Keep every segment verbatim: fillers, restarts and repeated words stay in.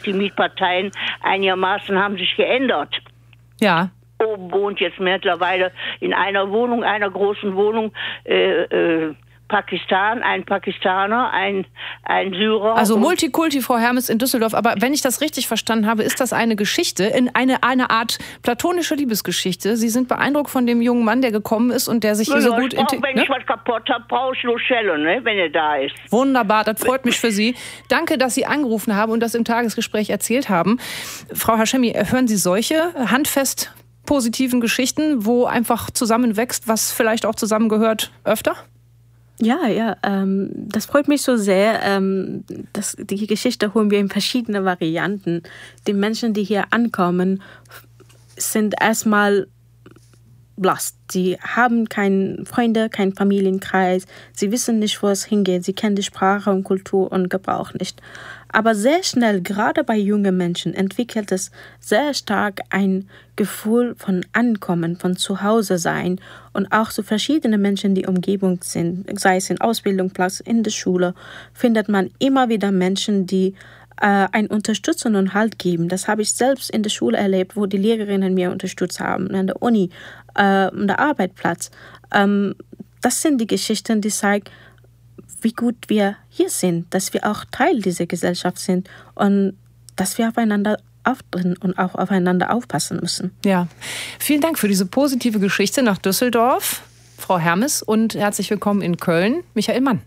die Mietparteien einigermaßen haben sich geändert. Ja. Oben wohnt jetzt mittlerweile in einer Wohnung, einer großen Wohnung, äh, äh, Pakistan, ein Pakistaner, ein, ein Syrer. Also Multikulti, Frau Hermes, in Düsseldorf. Aber wenn ich das richtig verstanden habe, ist das eine Geschichte, in eine, eine Art platonische Liebesgeschichte. Sie sind beeindruckt von dem jungen Mann, der gekommen ist und der sich hier ja, so gut... integriert. Wenn ne? ich was kaputt habe, brauche ich nur Schelle, ne? wenn er da ist. Wunderbar, das freut mich für Sie. Danke, dass Sie angerufen haben und das im Tagesgespräch erzählt haben. Frau Hashemi, hören Sie solche handfest positiven Geschichten, wo einfach zusammenwächst, was vielleicht auch zusammengehört, öfter? Ja, ja, ähm, das freut mich so sehr. Ähm, das, die Geschichte holen wir in verschiedene Varianten. Die Menschen, die hier ankommen, sind erstmal blass. Sie haben keine Freunde, keinen Familienkreis. Sie wissen nicht, wo es hingeht. Sie kennen die Sprache und Kultur und Gebrauch nicht. Aber sehr schnell, gerade bei jungen Menschen, entwickelt es sehr stark ein Gefühl von Ankommen, von Zuhause sein und auch so verschiedene Menschen, die Umgebung sind, sei es in Ausbildungsplatz, in der Schule, findet man immer wieder Menschen, die äh, eine Unterstützung und Halt geben. Das habe ich selbst in der Schule erlebt, wo die Lehrerinnen mir unterstützt haben, an der Uni, äh, an der Arbeitsplatz. Ähm, das sind die Geschichten, die zeigen, wie gut wir hier sind, dass wir auch Teil dieser Gesellschaft sind und dass wir aufeinander auftreten und auch aufeinander aufpassen müssen. Ja, vielen Dank für diese positive Geschichte nach Düsseldorf, Frau Hermes, und herzlich willkommen in Köln, Michael Mann.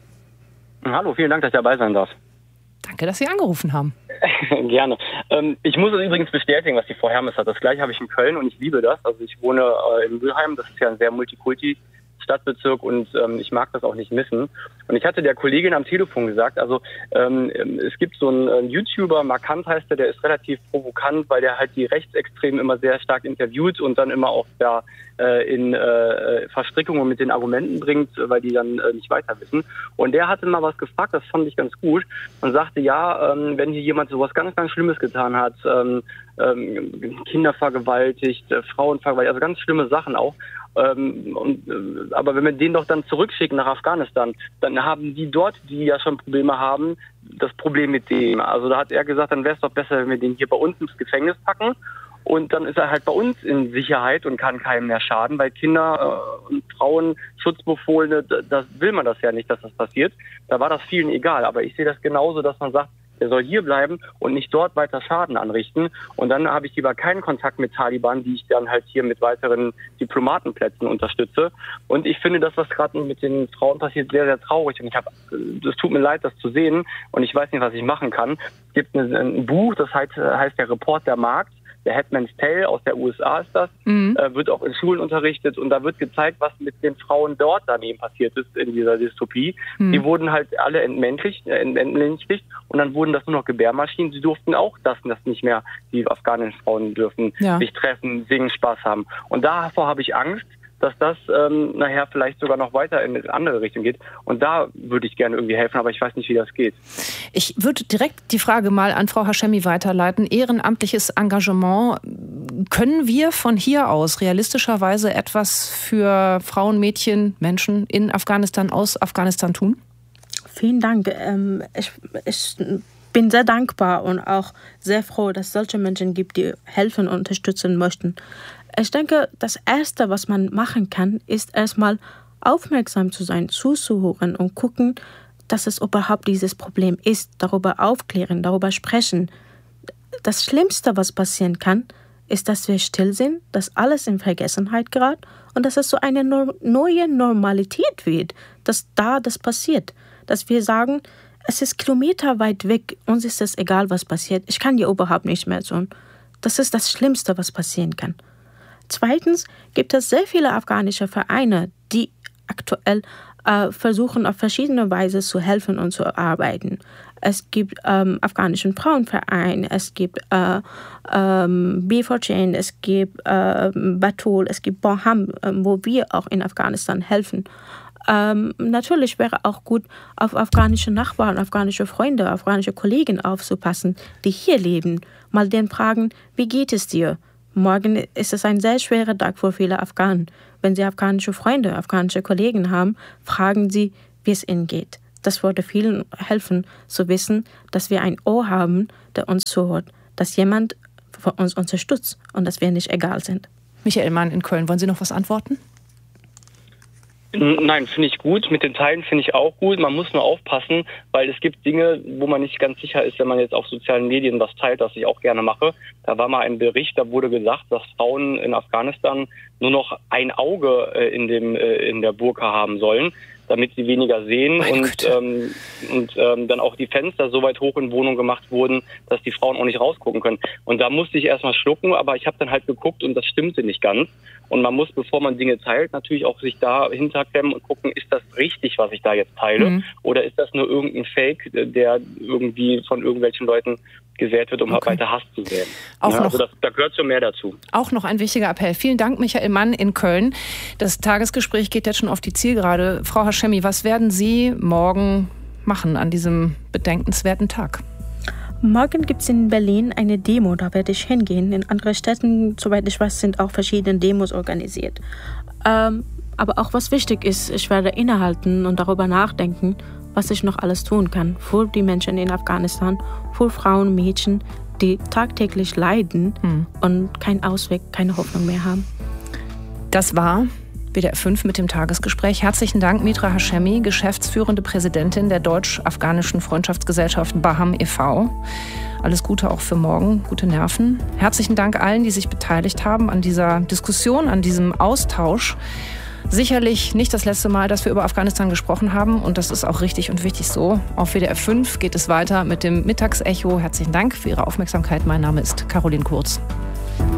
Hallo, vielen Dank, dass ich dabei sein darf. Danke, dass Sie angerufen haben. Gerne. Ähm, ich muss es übrigens bestätigen, was die Frau Hermes hat. Das gleiche habe ich in Köln und ich liebe das. Also ich wohne äh, in Mülheim, das ist ja ein sehr Multikulti Stadtbezirk und ähm, ich mag das auch nicht missen. Und ich hatte der Kollegin am Telefon gesagt, also ähm, es gibt so einen, einen YouTuber, Markant heißt der, der ist relativ provokant, weil der halt die Rechtsextremen immer sehr stark interviewt und dann immer auch da äh, in äh, Verstrickungen mit den Argumenten bringt, weil die dann äh, nicht weiter wissen. Und der hatte mal was gefragt, das fand ich ganz gut und sagte, ja, ähm, wenn hier jemand sowas ganz, ganz Schlimmes getan hat, ähm, ähm, Kinder vergewaltigt, äh, Frauen vergewaltigt, also ganz schlimme Sachen auch, Ähm, und, äh, aber wenn wir den doch dann zurückschicken nach Afghanistan, dann haben die dort, die ja schon Probleme haben, das Problem mit dem. Also da hat er gesagt, dann wäre es doch besser, wenn wir den hier bei uns ins Gefängnis packen und dann ist er halt bei uns in Sicherheit und kann keinem mehr schaden, weil Kinder äh, und Frauen, Schutzbefohlene, das will man das ja nicht, dass das passiert. Da war das vielen egal, aber ich sehe das genauso, dass man sagt, der soll hier bleiben und nicht dort weiter Schaden anrichten. Und dann habe ich lieber keinen Kontakt mit Taliban, die ich dann halt hier mit weiteren Diplomatenplätzen unterstütze. Und ich finde das, was gerade mit den Frauen passiert, sehr, sehr traurig. Und ich habe, es tut mir leid, das zu sehen. Und ich weiß nicht, was ich machen kann. Es gibt ein, ein Buch, das heißt, heißt der Report der Markt. Der Headman's Tale aus der U S A ist das, mhm. äh, wird auch in Schulen unterrichtet und da wird gezeigt, was mit den Frauen dort daneben passiert ist in dieser Dystopie. Mhm. Die wurden halt alle entmenschlicht, äh, entmenschlicht und dann wurden das nur noch Gebärmaschinen. Sie durften auch das, das nicht mehr, die afghanischen Frauen dürfen ja. sich treffen, singen, Spaß haben. Und davor habe ich Angst, dass das ähm, nachher vielleicht sogar noch weiter in eine andere Richtung geht. Und da würde ich gerne irgendwie helfen, aber ich weiß nicht, wie das geht. Ich würde direkt die Frage mal an Frau Hashemi weiterleiten. Ehrenamtliches Engagement. Können wir von hier aus realistischerweise etwas für Frauen, Mädchen, Menschen in Afghanistan, aus Afghanistan tun? Vielen Dank. Ähm, ich, ich bin sehr dankbar und auch sehr froh, dass es solche Menschen gibt, die helfen und unterstützen möchten. Ich denke, das Erste, was man machen kann, ist erstmal aufmerksam zu sein, zuzuhören und gucken, dass es überhaupt dieses Problem ist, darüber aufklären, darüber sprechen. Das Schlimmste, was passieren kann, ist, dass wir still sind, dass alles in Vergessenheit gerät und dass es so eine neue Normalität wird, dass da das passiert. Dass wir sagen, es ist kilometerweit weg, uns ist es egal, was passiert, ich kann dir überhaupt nichts mehr tun. Das ist das Schlimmste, was passieren kann. Zweitens gibt es sehr viele afghanische Vereine, die aktuell äh, versuchen, auf verschiedene Weise zu helfen und zu arbeiten. Es gibt ähm, afghanischen Frauenverein, es gibt äh, ähm, B vier Chain, es gibt äh, Batul, es gibt Boham, äh, wo wir auch in Afghanistan helfen. Ähm, natürlich wäre auch gut, auf afghanische Nachbarn, afghanische Freunde, afghanische Kollegen aufzupassen, die hier leben. Mal denen fragen, wie geht es dir? Morgen ist es ein sehr schwerer Tag für viele Afghanen. Wenn sie afghanische Freunde, afghanische Kollegen haben, fragen sie, wie es ihnen geht. das würde vielen helfen, zu wissen, dass wir ein Ohr haben, der uns zuhört, dass jemand uns unterstützt und dass wir nicht egal sind. Michael Mann in Köln, wollen Sie noch was antworten? Nein, finde ich gut. Mit den Teilen finde ich auch gut. Man muss nur aufpassen, weil es gibt Dinge, wo man nicht ganz sicher ist, wenn man jetzt auf sozialen Medien was teilt, was ich auch gerne mache. Da war mal ein Bericht, da wurde gesagt, dass Frauen in Afghanistan nur noch ein Auge in dem in der Burka haben sollen, damit sie weniger sehen und, ähm, und ähm, dann auch die Fenster so weit hoch in Wohnungen gemacht wurden, dass die Frauen auch nicht rausgucken können. Und da musste ich erstmal schlucken, aber ich habe dann halt geguckt und das stimmte nicht ganz. Und man muss, bevor man Dinge teilt, natürlich auch sich da hinterklemmen und gucken, ist das richtig, was ich da jetzt teile? Mhm. Oder ist das nur irgendein Fake, der irgendwie von irgendwelchen Leuten gesät wird, um okay. weiter Hass zu säen. Auch ja, noch, also das, da gehört schon mehr dazu. Auch noch ein wichtiger Appell. Vielen Dank, Michael Mann in Köln. Das Tagesgespräch geht jetzt schon auf die Zielgerade. Frau Hashemi, was werden Sie morgen machen an diesem bedenkenswerten Tag? Morgen gibt es in Berlin eine Demo, da werde ich hingehen. In anderen Städten, soweit ich weiß, sind auch verschiedene Demos organisiert. Ähm, aber auch was wichtig ist, ich werde innehalten und darüber nachdenken, was ich noch alles tun kann für die Menschen in Afghanistan, für Frauen und Mädchen, die tagtäglich leiden hm. und keinen Ausweg, keine Hoffnung mehr haben. Das war W D R fünf mit dem Tagesgespräch. Herzlichen Dank, Mitra Hashemi, geschäftsführende Präsidentin der Deutsch-Afghanischen Freundschaftsgesellschaft Baham e V Alles Gute auch für morgen, gute Nerven. Herzlichen Dank allen, die sich beteiligt haben an dieser Diskussion, an diesem Austausch. Sicherlich nicht das letzte Mal, dass wir über Afghanistan gesprochen haben und das ist auch richtig und wichtig so. Auf W D R fünf geht es weiter mit dem Mittagsecho. Herzlichen Dank für Ihre Aufmerksamkeit. Mein Name ist Caroline Kurz.